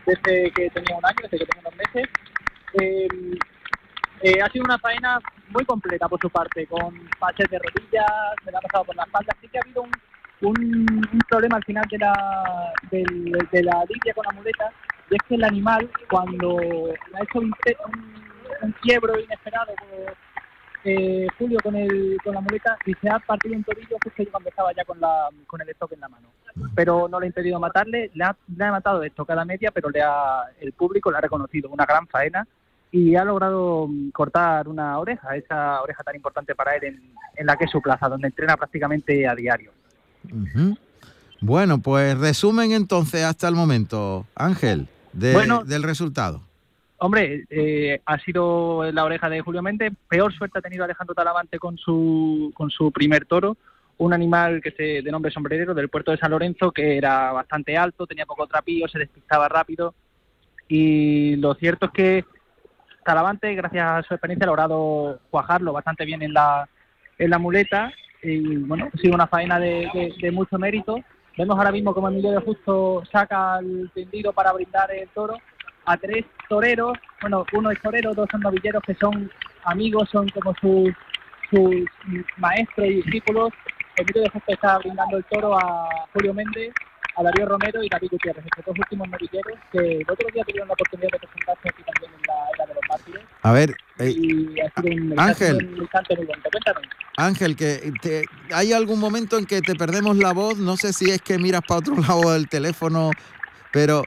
desde que tenía un año, desde que tenía unos meses. Ha sido una faena muy completa por su parte, con pases de rodillas, se le ha pasado por la espalda. Sí que ha habido un problema al final de la lidia con la muleta, y es que el animal, cuando le ha hecho un quiebro inesperado, Julio con la muleta, y se ha partido un tobillo justo cuando estaba ya con el estoque en la mano. Pero no le ha impedido matarle, le ha matado de estocada media, pero el público le ha reconocido una gran faena y ha logrado cortar una oreja, esa oreja tan importante para él en la que es su plaza, donde entrena prácticamente a diario. Uh-huh. Bueno, pues resumen entonces hasta el momento, Ángel, del resultado. Hombre, ha sido la oreja de Julio Méndez. Peor suerte ha tenido Alejandro Talavante con su primer toro, un animal de nombre sombrerero del puerto de San Lorenzo, que era bastante alto, tenía poco trapío, se despistaba rápido, y lo cierto es que Talavante, gracias a su experiencia, ha logrado cuajarlo bastante bien en la muleta, y bueno, ha sido una faena de mucho mérito. Vemos ahora mismo como Emilio de Justo saca el tendido para brindar el toro a 3 toreros. Bueno, uno es torero, 2 son novilleros que son amigos, son como sus maestros y discípulos. Emilio de Justo está brindando el toro a Julio Méndez, a Darío Romero y David Gutiérrez, estos 2 últimos novilleros que el otro día tuvieron la oportunidad de presentarse aquí también en la Era de los Mártires. A ver, Ángel, Ángel, ¿hay algún momento en que te perdemos la voz? No sé si es que miras para otro lado del teléfono, pero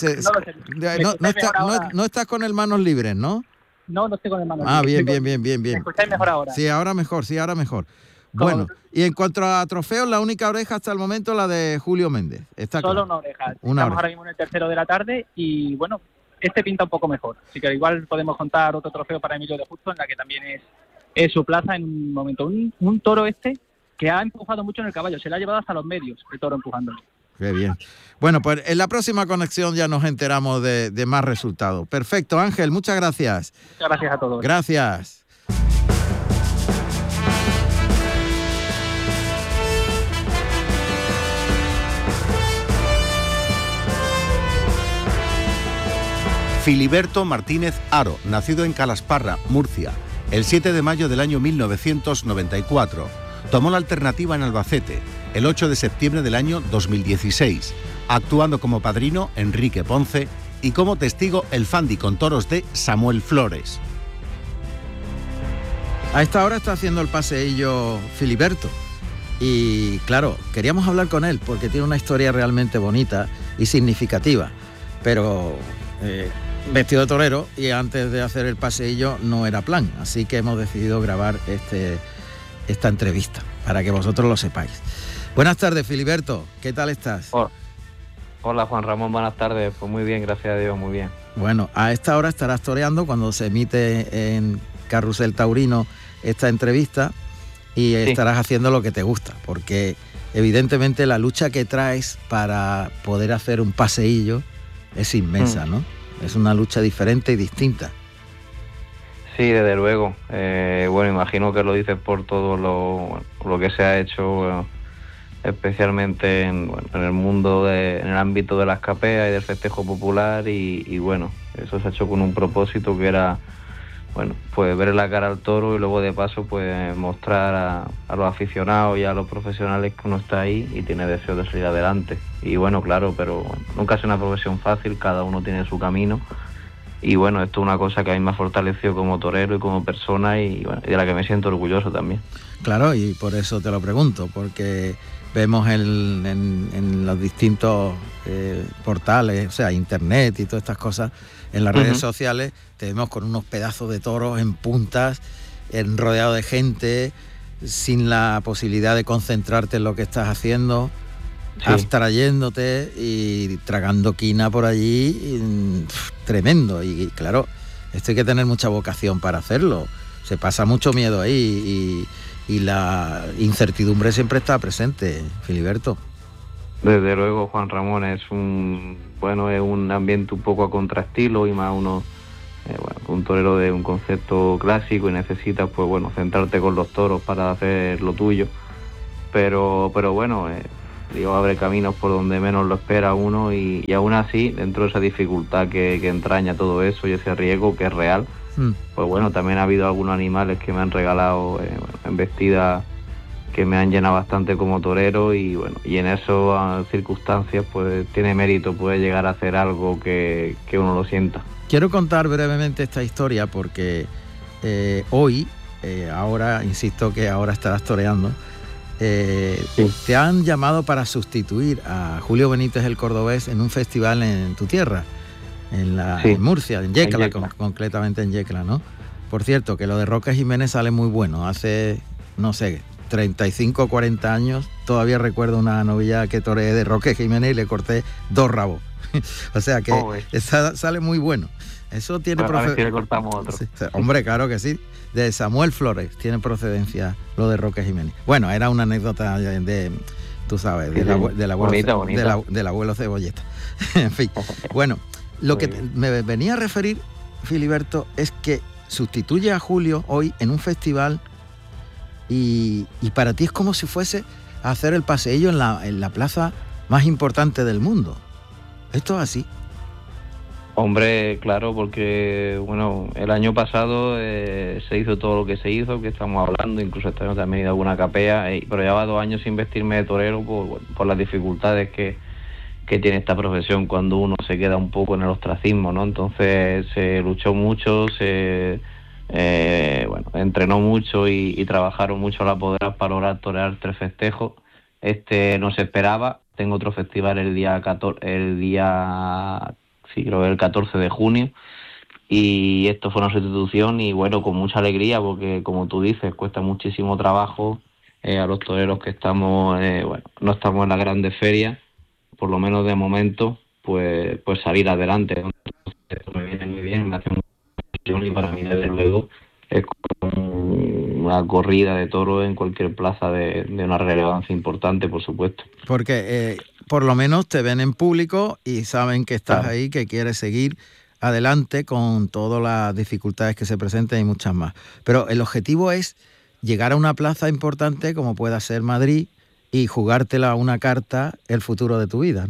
no estás con el manos libres, ¿no? No estoy con el manos libres. Bien. ¿Me escucháis mejor ahora? Sí, ahora mejor. Bueno, y en cuanto a trofeos, la única oreja hasta el momento la de Julio Méndez. Está solo claro. Una oreja. Estamos ahora mismo en el 3:00 de la tarde y bueno, este pinta un poco mejor. Así que igual podemos contar otro trofeo para Emilio de Justo, en la que también es su plaza en un momento. Un toro que ha empujado mucho en el caballo, se le ha llevado hasta los medios el toro empujándolo. Qué bien. Bueno, pues en la próxima conexión ya nos enteramos de más resultados. Perfecto, Ángel, muchas gracias. Muchas gracias a todos. Gracias. Filiberto Martínez Haro, nacido en Calasparra, Murcia, el 7 de mayo del año 1994. Tomó la alternativa en Albacete, el 8 de septiembre del año 2016, actuando como padrino Enrique Ponce y como testigo el Fandi con toros de Samuel Flores. A esta hora está haciendo el paseillo Filiberto y claro, queríamos hablar con él porque tiene una historia realmente bonita y significativa, pero vestido de torero y antes de hacer el paseillo no era plan, así que hemos decidido grabar esta entrevista para que vosotros lo sepáis. Buenas tardes, Filiberto, ¿qué tal estás? Hola, Juan Ramón, buenas tardes. Pues muy bien, gracias a Dios, muy bien. Bueno, a esta hora estarás toreando cuando se emite en Carrusel Taurino esta entrevista y estarás haciendo lo que te gusta, porque evidentemente la lucha que traes para poder hacer un paseillo es inmensa, ¿no? Es una lucha diferente y distinta. Sí, desde luego. Bueno, imagino que lo dices por todo lo que se ha hecho, especialmente en el mundo, en el ámbito de las capeas y del festejo popular y bueno, eso se ha hecho con un propósito que era, bueno, pues ver la cara al toro y luego de paso pues mostrar a los aficionados y a los profesionales que uno está ahí y tiene deseo de salir adelante. Y bueno, claro, pero nunca es una profesión fácil, cada uno tiene su camino. Y bueno, esto es una cosa que a mí me ha fortalecido como torero y como persona y de la que me siento orgulloso también. Claro, y por eso te lo pregunto, porque vemos en los distintos portales, o sea, internet y todas estas cosas, en las redes sociales, te vemos con unos pedazos de toros en puntas, rodeado de gente, sin la posibilidad de concentrarte en lo que estás haciendo, abstrayéndote y tragando quina por allí, tremendo. Y claro, esto hay que tener mucha vocación para hacerlo. Se pasa mucho miedo ahí y la incertidumbre siempre está presente, Filiberto. Desde luego, Juan Ramón, es un ambiente un poco a contraestilo y más uno, un torero de un concepto clásico y necesitas, pues bueno, centrarte con los toros para hacer lo tuyo. Pero bueno, Dios abre caminos por donde menos lo espera uno y aún así, dentro de esa dificultad que entraña todo eso y ese riesgo que es real, pues bueno, también ha habido algunos animales que me han regalado embestidas que me han llenado bastante como torero y bueno, y en esas circunstancias pues tiene mérito poder llegar a hacer algo que uno lo sienta. Quiero contar brevemente esta historia porque hoy, ahora, insisto que ahora estarás toreando, sí. Te han llamado para sustituir a Julio Benítez el Cordobés en un festival en tu tierra, en Murcia, en Yecla, concretamente en Yecla, ¿no? Por cierto, que lo de Roque Jiménez sale muy bueno. Hace, no sé, 35 o 40 años, todavía recuerdo una novilla que toreé de Roque Jiménez y le corté 2 rabos. O sea que sale muy bueno. Eso tiene procedencia. Le cortamos otro. Sí, hombre, claro que sí. De Samuel Flores tiene procedencia lo de Roque Jiménez. Bueno, era una anécdota de tú sabes, del abuelo Cebolleta. En fin, bueno, lo que me venía a referir, Filiberto, es que sustituye a Julio hoy en un festival y para ti es como si fuese a hacer el paseillo en la plaza más importante del mundo. ¿Esto es así? Hombre, claro, porque bueno, el año pasado se hizo todo lo que se hizo, que estamos hablando, incluso este año también he ido alguna capea, pero llevaba 2 años sin vestirme de torero por las dificultades que tiene esta profesión cuando uno se queda un poco en el ostracismo, ¿no? Entonces se luchó mucho, entrenó mucho y trabajaron mucho las poderas para lograr torear 3 festejos. No se esperaba. Tengo otro festival el 14 de junio y esto fue una sustitución y bueno, con mucha alegría porque como tú dices, cuesta muchísimo trabajo a los toreros que estamos, no estamos en las grandes ferias, por lo menos de momento, pues salir adelante. Entonces, me viene muy bien, me hace mucha ilusión y para mí desde luego es como una corrida de toro en cualquier plaza de una relevancia importante, por supuesto. Porque por lo menos te ven en público y saben que estás ahí, que quieres seguir adelante con todas las dificultades que se presenten y muchas más. Pero el objetivo es llegar a una plaza importante como pueda ser Madrid y jugártela una carta el futuro de tu vida, ¿no?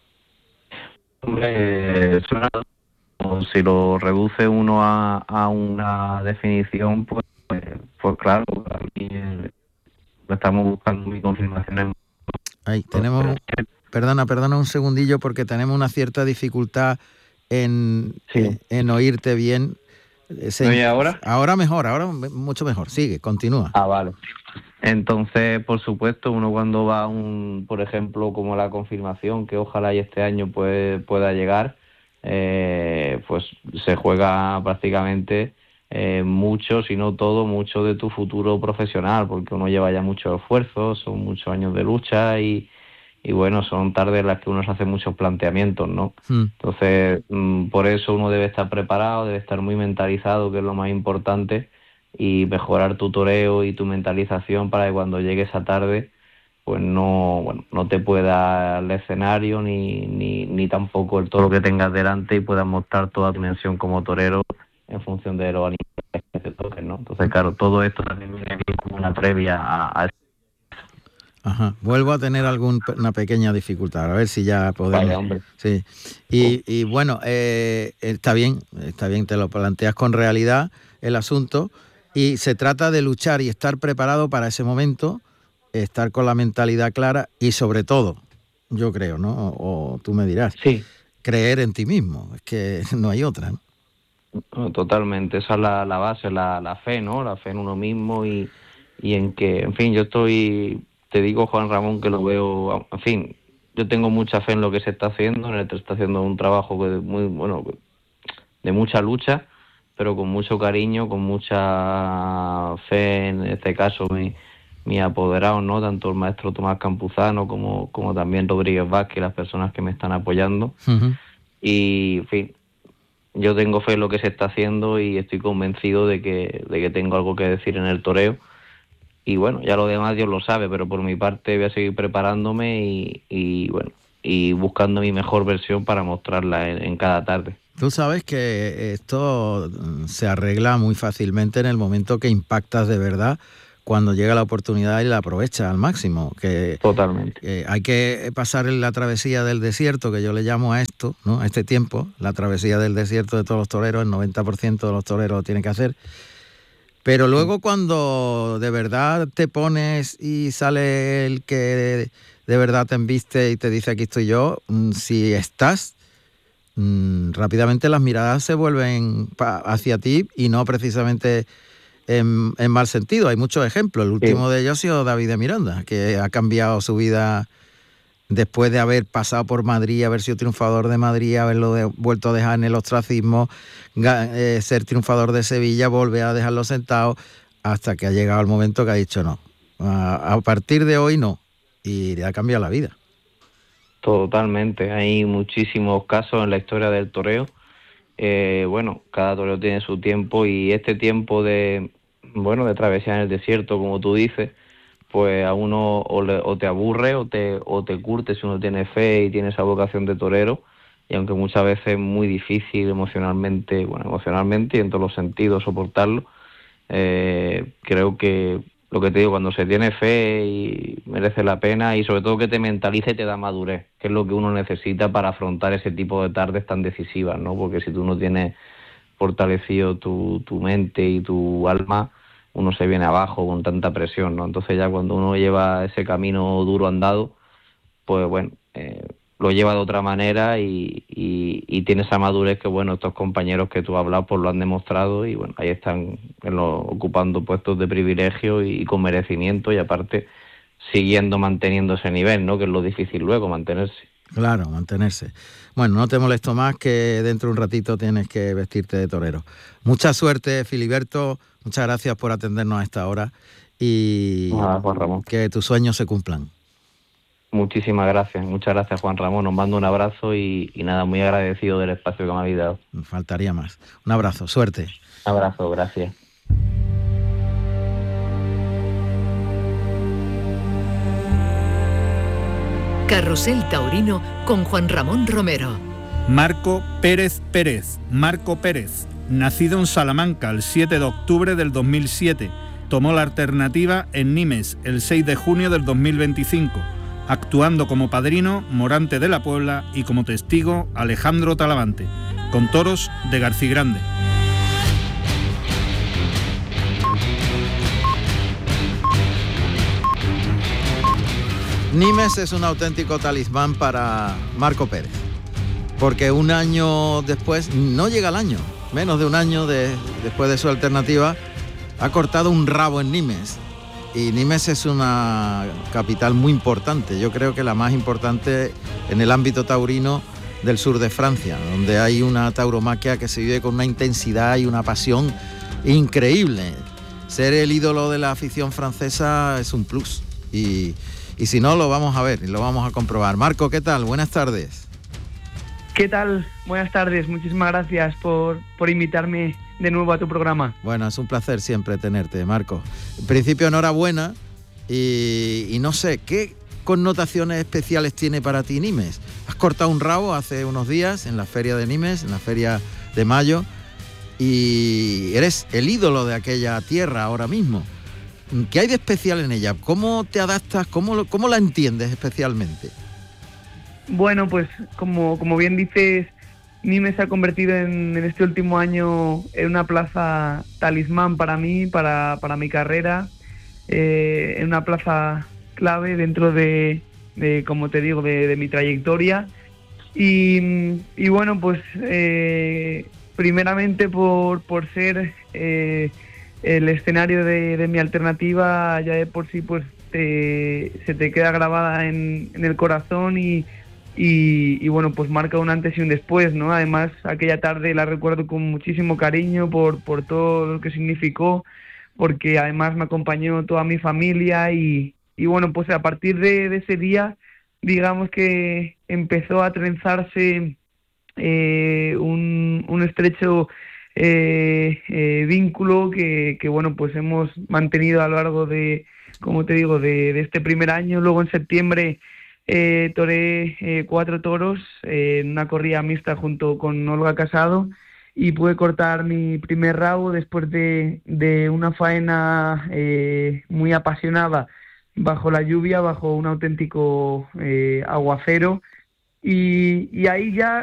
Hombre, si lo reduce uno a una definición, pues claro, aquí estamos buscando mi confirmación. Ahí tenemos, perdona un segundillo porque tenemos una cierta dificultad en oírte bien. ¿Me oye ahora? Ahora mejor, ahora mucho mejor. Sigue, continúa. Vale. Entonces, por supuesto, uno cuando va por ejemplo, como la confirmación, que ojalá y este año pueda llegar, pues se juega prácticamente mucho, si no todo, mucho de tu futuro profesional, porque uno lleva ya mucho esfuerzo, son muchos años de lucha y bueno, son tardes en las que uno se hace muchos planteamientos, ¿no? Entonces, por eso uno debe estar preparado, debe estar muy mentalizado, que es lo más importante, y mejorar tu toreo y tu mentalización para que cuando llegue esa tarde pues no te pueda el escenario ni tampoco el toro que tengas delante y puedas mostrar toda tu dimensión como torero en función de los animales que te toquen, ¿no? Entonces, claro, todo esto también viene aquí como una previa a Ajá. Vuelvo a tener una pequeña dificultad, a ver si ya podemos. Vaya, hombre. Sí. Y bueno, está bien, te lo planteas con realidad el asunto y se trata de luchar y estar preparado para ese momento, estar con la mentalidad clara y sobre todo, yo creo, ¿no? O tú me dirás, creer en ti mismo, es que no hay otra, ¿no? Totalmente, esa es la base, la fe, ¿no? La fe en uno mismo y en que, en fin, te digo, Juan Ramón, que lo veo, en fin, yo tengo mucha fe en lo que se está haciendo, se está haciendo un trabajo muy bueno, de mucha lucha, pero con mucho cariño, con mucha fe, en este caso mi apoderado, ¿no? Tanto el maestro Tomás Campuzano como también Rodríguez Vázquez, las personas que me están apoyando. Uh-huh. Y, en fin, yo tengo fe en lo que se está haciendo y estoy convencido de que tengo algo que decir en el toreo. Y bueno, ya lo demás Dios lo sabe, pero por mi parte voy a seguir preparándome y buscando mi mejor versión para mostrarla en cada tarde. Tú sabes que esto se arregla muy fácilmente en el momento que impactas de verdad cuando llega la oportunidad y la aprovecha al máximo. Que Totalmente. hay que pasar la travesía del desierto, que yo le llamo a esto, ¿no? A este tiempo, la travesía del desierto de todos los toreros, el 90% de los toreros lo tienen que hacer. Pero luego cuando de verdad te pones y sale el que de verdad te embiste y te dice aquí estoy yo, si estás, rápidamente las miradas se vuelven hacia ti y no precisamente en mal sentido. Hay muchos ejemplos. El último de ellos ha sido David de Miranda, que ha cambiado su vida después de haber pasado por Madrid, haber sido triunfador de Madrid, haberlo vuelto a dejar en el ostracismo, ser triunfador de Sevilla, volver a dejarlo sentado, hasta que ha llegado el momento que ha dicho no. A partir de hoy no. Y le ha cambiado la vida. Totalmente. Hay muchísimos casos en la historia del toreo. Cada toreo tiene su tiempo, y este tiempo de travesía en el desierto, como tú dices, pues a uno o te aburre o te curte si uno tiene fe y tiene esa vocación de torero, y aunque muchas veces es muy difícil emocionalmente y en todos los sentidos soportarlo, creo que lo que te digo, cuando se tiene fe y merece la pena, y sobre todo que te mentaliza y te da madurez, que es lo que uno necesita para afrontar ese tipo de tardes tan decisivas, ¿no? Porque si tú no tienes fortalecido tu mente y tu alma, uno se viene abajo con tanta presión, ¿no? Entonces ya cuando uno lleva ese camino duro andado, pues lo lleva de otra manera y tiene esa madurez que, estos compañeros que tú has hablado, pues lo han demostrado, y ahí están ocupando puestos de privilegio y con merecimiento, y aparte manteniendo ese nivel, ¿no? Que es lo difícil luego, mantenerse. Claro, mantenerse. Bueno, no te molesto más, que dentro de un ratito tienes que vestirte de torero. Mucha suerte, Filiberto, muchas gracias por atendernos a esta hora, y Juan Ramón, que tus sueños se cumplan. Muchísimas gracias, muchas gracias, Juan Ramón. Os mando un abrazo y nada, muy agradecido del espacio que me habéis dado. Faltaría más. Un abrazo, suerte. Un abrazo, gracias. Carrusel Taurino con Juan Ramón Romero. Marco Pérez Pérez, Marco Pérez, nacido en Salamanca el 7 de octubre del 2007, tomó la alternativa en Nimes el 6 de junio del 2025, actuando como padrino Morante de la Puebla y como testigo Alejandro Talavante, con toros de Garcigrande. Nimes es un auténtico talismán para Marco Pérez, porque un año después, no llega el año, menos de un año después de su alternativa, ha cortado un rabo en Nimes. Y Nimes es una capital muy importante, yo creo que la más importante en el ámbito taurino del sur de Francia, donde hay una tauromaquia que se vive con una intensidad y una pasión increíble. Ser el ídolo de la afición francesa es un plus, y si no, lo vamos a ver y lo vamos a comprobar. Marco, ¿qué tal? Buenas tardes. ¿Qué tal? Buenas tardes, muchísimas gracias por invitarme de nuevo a tu programa. Bueno, es un placer siempre tenerte, Marco. En principio, enhorabuena, y no sé, ¿qué connotaciones especiales tiene para ti Nimes? Has cortado un rabo hace unos días en la feria de Nimes, en la feria de mayo, y eres el ídolo de aquella tierra ahora mismo. ¿Qué hay de especial en ella? ¿Cómo te adaptas? ¿Cómo la entiendes especialmente? Bueno, pues como bien dices, Nimes se ha convertido en este último año en una plaza talismán para mí, para mi carrera, en una plaza clave dentro de como te digo, de mi trayectoria. Y bueno, pues primeramente por ser el escenario de mi alternativa, ya de por sí pues se te queda grabada en el corazón, y bueno, pues marca un antes y un después, ¿no? Además, aquella tarde la recuerdo con muchísimo cariño por todo lo que significó, porque además me acompañó toda mi familia, y bueno, pues a partir de ese día, digamos que empezó a trenzarse un estrecho vínculo que bueno, pues hemos mantenido a lo largo de, como te digo, de este primer año. Luego en septiembre toré 4 toros en una corrida mixta junto con Olga Casado, y pude cortar mi primer rabo después de una faena muy apasionada bajo la lluvia, bajo un auténtico aguacero, y ahí ya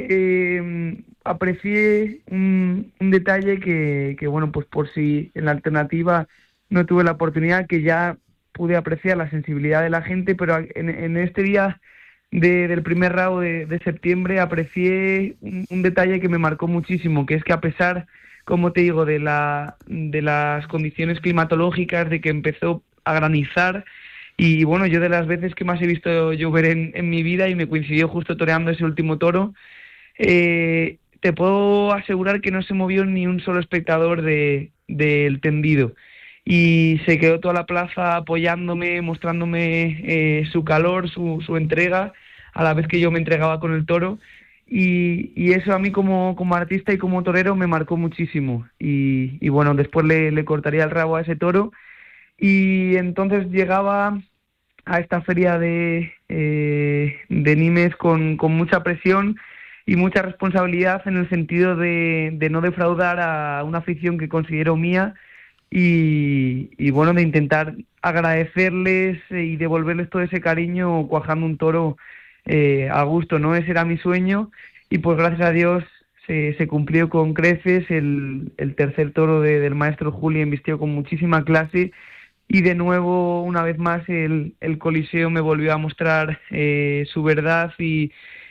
aprecié un detalle que, bueno, pues por si en la alternativa no tuve la oportunidad, que ya pude apreciar la sensibilidad de la gente, pero en este día del primer rabo de septiembre aprecié un detalle que me marcó muchísimo, que es que a pesar, como te digo, de las condiciones climatológicas, de que empezó a granizar, y bueno, yo de las veces que más he visto llover en mi vida, y me coincidió justo toreando ese último toro, te puedo asegurar que no se movió ni un solo espectador del tendido, y se quedó toda la plaza apoyándome, mostrándome su calor, su entrega, a la vez que yo me entregaba con el toro, y eso a mí como artista y como torero me marcó muchísimo, y bueno, después le cortaría el rabo a ese toro, y entonces llegaba a esta feria de Nimes con mucha presión y mucha responsabilidad, en el sentido de no defraudar a una afición que considero mía, y bueno, de intentar agradecerles y devolverles todo ese cariño cuajando un toro a gusto, ¿no? Ese era mi sueño, y pues gracias a Dios se cumplió con creces. El tercer toro del maestro Juli embistió con muchísima clase, y de nuevo, una vez más, el Coliseo me volvió a mostrar su verdad y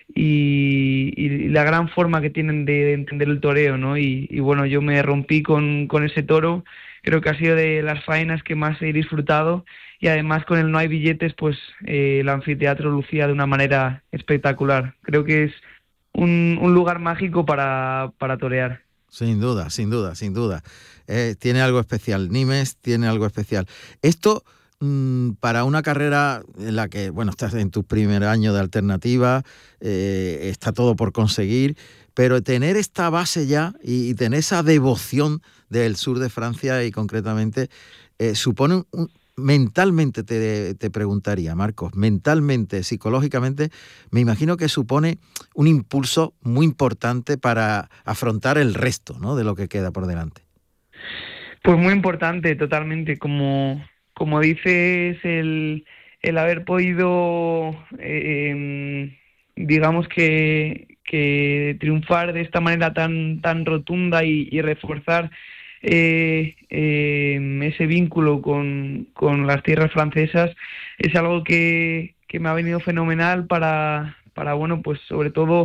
la gran forma que tienen de entender el toreo, ¿no? Y bueno, yo me rompí con ese toro. Creo que ha sido de las faenas que más he disfrutado, y además con el No hay billetes, pues el anfiteatro lucía de una manera espectacular. Creo que es un lugar mágico para torear. Sin duda, sin duda, sin duda. Tiene algo especial, Nimes tiene algo especial. Esto, para una carrera en la que, bueno, estás en tu primer año de alternativa, está todo por conseguir, pero tener esta base ya y tener esa devoción del sur de Francia, y concretamente, supone mentalmente, te preguntaría, Marcos, mentalmente, psicológicamente, me imagino que supone un impulso muy importante para afrontar el resto, ¿no?, de lo que queda por delante. Pues muy importante, totalmente. Como dices, el haber podido, digamos que triunfar de esta manera tan rotunda y reforzar ese vínculo con las tierras francesas, es algo que me ha venido fenomenal para bueno, pues sobre todo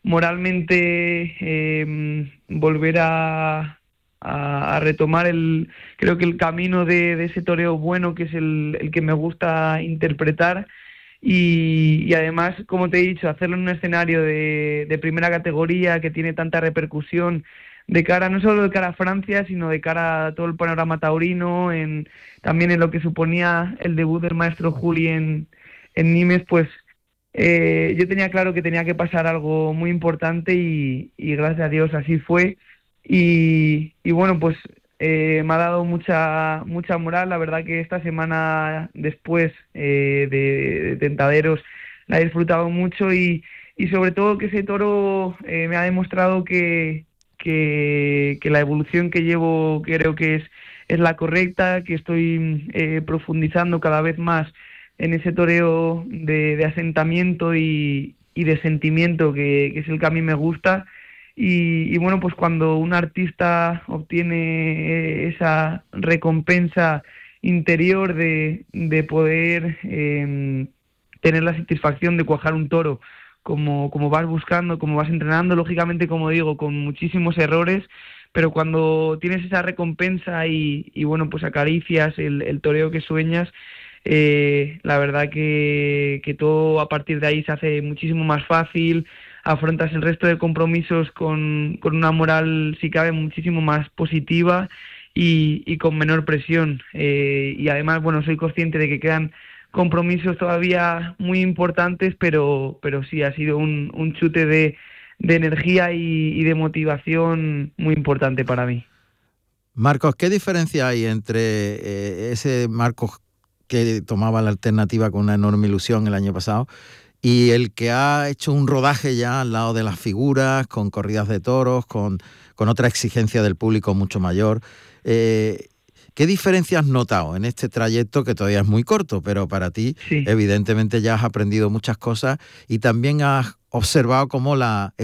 moralmente, volver a retomar creo que el camino de ese toreo bueno, que es el que me gusta interpretar, y además, como te he dicho, hacerlo en un escenario de primera categoría que tiene tanta repercusión, no solo de cara a Francia, sino de cara a todo el panorama taurino, también en lo que suponía el debut del maestro Juli en Nimes. Pues yo tenía claro que tenía que pasar algo muy importante, y gracias a Dios así fue. Y bueno, pues me ha dado mucha moral. La verdad que esta semana después de Tentaderos la he disfrutado mucho, y sobre todo que ese toro me ha demostrado que la evolución que llevo creo que es la correcta, que estoy profundizando cada vez más en ese toreo de asentamiento y de sentimiento, que es el que a mí me gusta. Y bueno, pues cuando un artista obtiene esa recompensa interior de poder tener la satisfacción de cuajar un toro como vas buscando, como vas entrenando, lógicamente, como digo, con muchísimos errores, pero cuando tienes esa recompensa y bueno, pues acaricias el toreo que sueñas, la verdad que todo a partir de ahí se hace muchísimo más fácil. Afrontas el resto de compromisos con una moral, si cabe, muchísimo más positiva y con menor presión. Y además, bueno, soy consciente de que quedan compromisos todavía muy importantes, pero sí, ha sido un chute de energía y de motivación muy importante para mí. Marcos, ¿qué diferencia hay entre ese Marcos que tomaba la alternativa con una enorme ilusión el año pasado y el que ha hecho un rodaje ya al lado de las figuras, con corridas de toros, con otra exigencia del público mucho mayor. ¿Qué diferencia has notado en este trayecto que todavía es muy corto, pero para ti evidentemente ya has aprendido muchas cosas y también has observado cómo la